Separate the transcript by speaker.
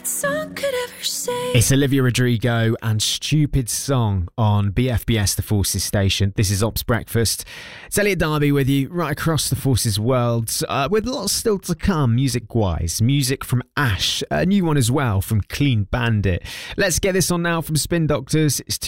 Speaker 1: song could ever say.
Speaker 2: It's Olivia Rodrigo and Stupid Song on BFBS, the Forces station. This is Ops Breakfast. It's Elliot Darby with you right across the Forces world, with lots still to come music-wise. Music from Ash, a new one as well from Clean Bandit. Let's get this on now from Spin Doctors. It's